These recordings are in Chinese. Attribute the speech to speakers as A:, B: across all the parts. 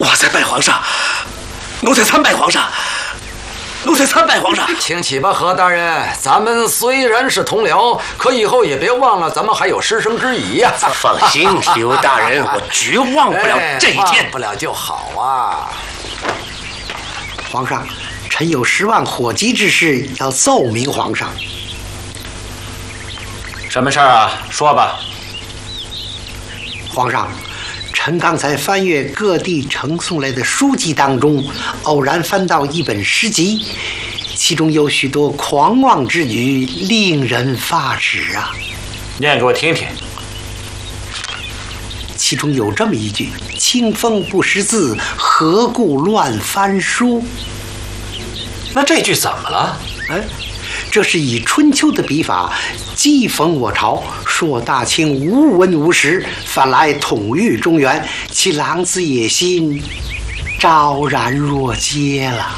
A: 奴才拜皇上，奴才参拜皇上。奴才参拜皇上。
B: 请起吧，何大人。咱们虽然是同僚，可以后也别忘了，咱们还有师生之谊呀。
A: 放心，刘大人，我绝忘不了这一天。
B: 忘不了就好啊。
C: 皇上，臣有10万火急之事要奏明皇上。
D: 什么事儿啊？说吧。
C: 皇上，臣刚才翻阅各地呈送来的书籍当中，偶然翻到一本诗集，其中有许多狂妄之语，令人发指啊！
D: 念给我听听。
C: 其中有这么一句：“清风不识字，何故乱翻书？”
D: 那这句怎么了？
C: 这是以春秋的笔法，讥讽我朝，说大清无文无实，反来统御中原，其狼子野心昭然若揭了。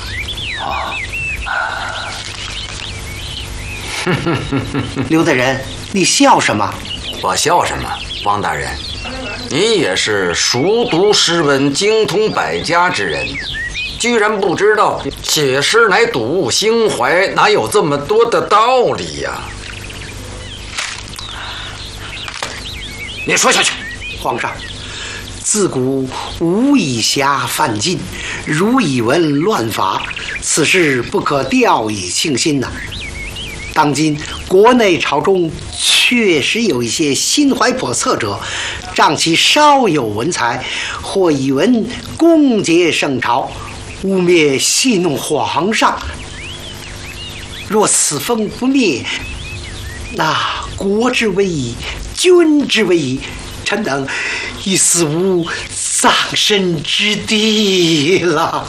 C: 刘大人，你笑什么？
B: 我笑什么？王大人，你也是熟读诗文、精通百家之人，居然不知道写诗乃睹物心怀，哪有这么多的道理呀？
D: 你说下去。
C: 皇上，自古无以侠犯禁，如以文乱法，此事不可掉以轻心呐。当今国内朝中确实有一些心怀叵测者，仗其稍有文才，或以文攻讦圣朝，污蔑戏弄皇上。若此风不灭，那国之危矣，君之危矣，臣等已死无葬身之地了。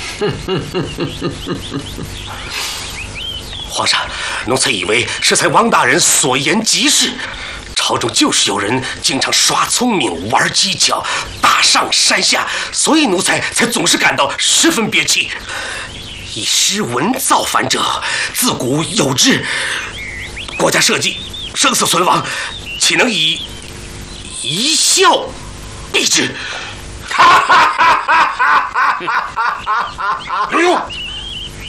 A: 皇上，奴才以为是才王大人所言极是，朝中就是有人经常耍聪明、玩技巧、大上山下，所以奴才才总是感到十分憋气。以诗文造反者，自古有之，国家社稷、生死存亡，岂能以一笑避之？哎呦！